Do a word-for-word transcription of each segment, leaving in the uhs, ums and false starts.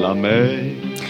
la mer.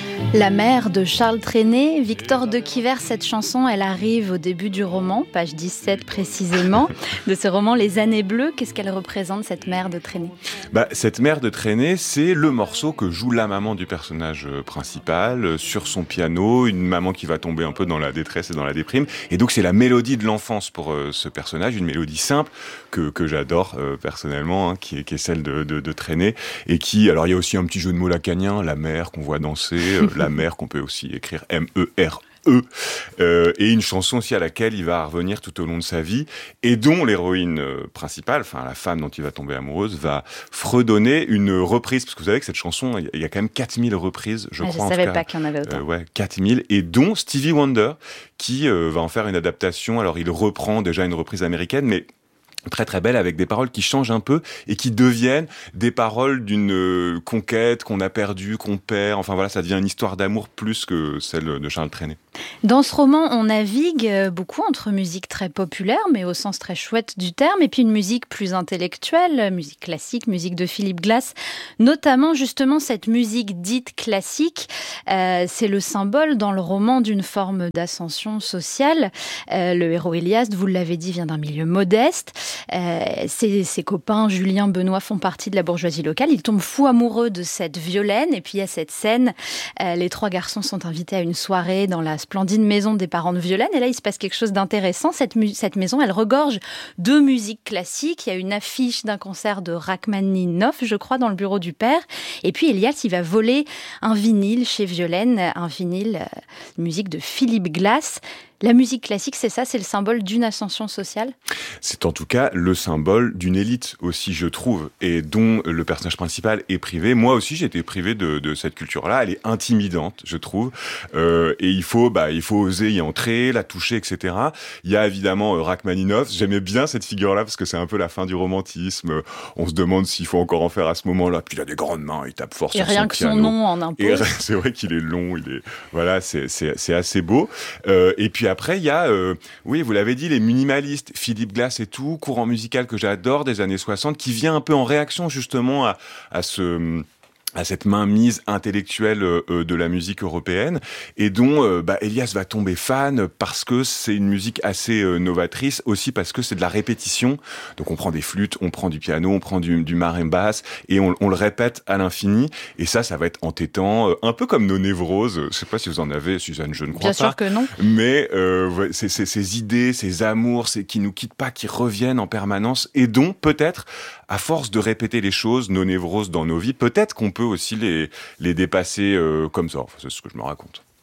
La mère de Charles Trenet, Victor de Quiver, cette chanson, elle arrive au début du roman, page dix-sept précisément, de ce roman Les Années Bleues. Qu'est-ce qu'elle représente, cette mère de Trenet ? Bah, cette mère de Trenet, c'est le morceau que joue la maman du personnage principal euh, sur son piano, une maman qui va tomber un peu dans la détresse et dans la déprime. Et donc c'est la mélodie de l'enfance pour euh, ce personnage, une mélodie simple que que j'adore euh, personnellement, hein, qui est qui est celle de, de de Trenet et qui, alors il y a aussi un petit jeu de mots lacanien, la mère qu'on voit danser, euh, la mère qu'on peut aussi écrire M E R E, euh, et une chanson aussi à laquelle il va revenir tout au long de sa vie et dont l'héroïne euh, principale, enfin la femme dont il va tomber amoureuse, va fredonner une reprise, parce que vous savez que cette chanson, il y a quand même quatre mille reprises, je ah, crois. Je savais en tout pas cas, qu'il y en avait autant. Euh, ouais, quatre mille, et dont Stevie Wonder, qui euh, va en faire une adaptation. Alors il reprend déjà une reprise américaine, mais très très belle, avec des paroles qui changent un peu et qui deviennent des paroles d'une euh, conquête qu'on a perdue, qu'on perd. Enfin voilà, ça devient une histoire d'amour plus que celle de Charles Trenet. Dans ce roman, on navigue beaucoup entre musique très populaire, mais au sens très chouette du terme, et puis une musique plus intellectuelle, musique classique, musique de Philip Glass, notamment justement cette musique dite classique. Euh, c'est le symbole dans le roman d'une forme d'ascension sociale. Euh, le héros Elias, vous l'avez dit, vient d'un milieu modeste. Euh, ses, ses copains Julien, Benoît font partie de la bourgeoisie locale. Il tombe fou amoureux de cette Violaine, et puis il y a cette scène. Euh, les trois garçons sont invités à une soirée dans la splendide maison des parents de Violaine, et là il se passe quelque chose d'intéressant. Cette, mu- cette maison, elle regorge de musique classique. Il y a une affiche d'un concert de Rachmaninoff, je crois, dans le bureau du père, et puis Elias, il va voler un vinyle chez Violaine, un vinyle euh, musique de Philip Glass. La musique classique, c'est ça, c'est le symbole d'une ascension sociale ? C'est en tout cas le symbole d'une élite aussi, je trouve, et dont le personnage principal est privé. Moi aussi, j'ai été privé de, de cette culture-là. Elle est intimidante, je trouve, euh, et il faut, bah, il faut oser y entrer, la toucher, et cetera. Il y a évidemment euh, Rachmaninoff. J'aimais bien cette figure-là parce que c'est un peu la fin du romantisme. On se demande s'il faut encore en faire à ce moment-là. Puis il a des grandes mains, il tape fort et sur son piano. Et rien que son nom en impose. Et c'est vrai qu'il est long, il est, voilà, c'est, c'est, c'est assez beau. Euh, et puis après, il y a, euh, oui, vous l'avez dit, les minimalistes, Philip Glass et tout, courant musical que j'adore des années soixante, qui vient un peu en réaction justement à, à ce... à cette mainmise intellectuelle euh, de la musique européenne, et dont euh, bah, Elias va tomber fan parce que c'est une musique assez euh, novatrice, aussi parce que c'est de la répétition. Donc on prend des flûtes, on prend du piano, on prend du, du marimbas, et on, on le répète à l'infini, et ça, ça va être entêtant, euh, un peu comme nos névroses. Je sais pas si vous en avez, Suzanne, je ne crois Bien pas. Bien sûr que non. Mais euh, ouais, c'est, c'est, ces idées, ces amours, c'est, qui nous quittent pas, qui reviennent en permanence, et dont peut-être, à force de répéter les choses, nos névroses dans nos vies, peut-être qu'on peut aussi les, les dépasser euh, comme ça. Enfin, c'est ce que je me raconte.